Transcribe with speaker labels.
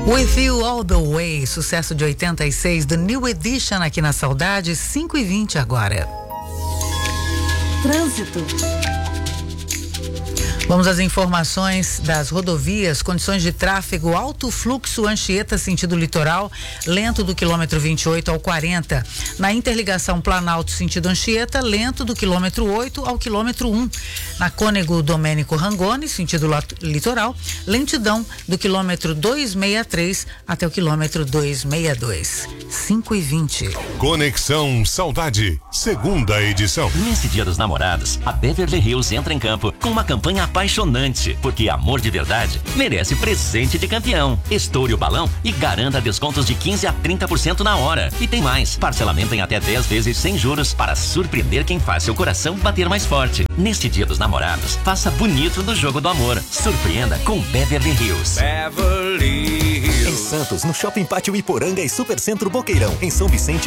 Speaker 1: With You All The Way, sucesso de 86, The New Edition aqui na Saudade, 5h20 agora.
Speaker 2: Trânsito.
Speaker 1: Vamos às informações das rodovias, condições de tráfego, alto fluxo Anchieta, sentido litoral, lento do quilômetro 28 ao 40. Na interligação Planalto, sentido Anchieta, lento do quilômetro 8 ao quilômetro 1. Na Cônego Domênico Rangoni, sentido litoral, lentidão do quilômetro 263 até o quilômetro 262. 5h20.
Speaker 3: Conexão Saudade, segunda edição.
Speaker 4: Nesse Dia dos Namorados, a Beverly Hills entra em campo com uma campanha apaixonante, porque amor de verdade merece presente de campeão. Estoure o balão e garanta descontos de 15% a 30% na hora. E tem mais, parcelamento em até 10 vezes sem juros para surpreender quem faz seu coração bater mais forte. Neste Dia dos Namorados, faça bonito no jogo do amor. Surpreenda com Beverly Hills.
Speaker 5: Beverly Hills. Em Santos, no Shopping Pátio Iporanga e Supercentro Boqueirão. Em São Vicente,